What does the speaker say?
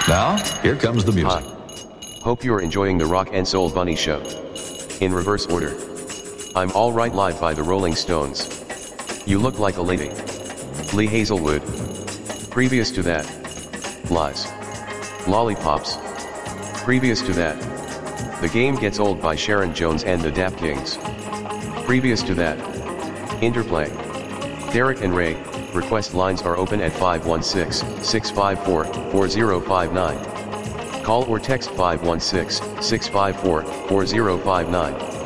Now, here comes the music. Hi. Hope you're enjoying the Rock and Soul Bunny Show. In reverse order. I'm All Right Live by the Rolling Stones. You Look Like a Lady. Lee Hazelwood. Previous to that. Lies. Lollipops. Previous to that. The Game Gets Old by Sharon Jones and the Dap Kings. Previous to that. Interplay. Derek and Ray. Request lines are open at 516-654-4059. Call or text 516-654-4059.